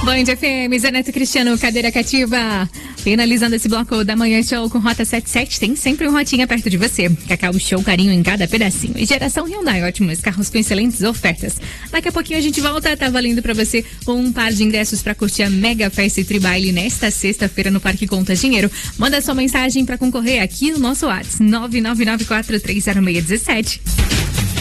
Band FM, Zé Neto Cristiano, cadeira cativa. Finalizando esse bloco da Manhã Show com Rota 77, tem sempre um Rotinha perto de você. Cacau Show, carinho em cada pedacinho. E Geração Hyundai, ótimos carros com excelentes ofertas. Daqui a pouquinho a gente volta, tá valendo pra você um par de ingressos pra curtir a Mega Festa e Tribaile nesta sexta-feira no Parque Conta Dinheiro. Manda sua mensagem pra concorrer aqui no nosso WhatsApp, 999430617.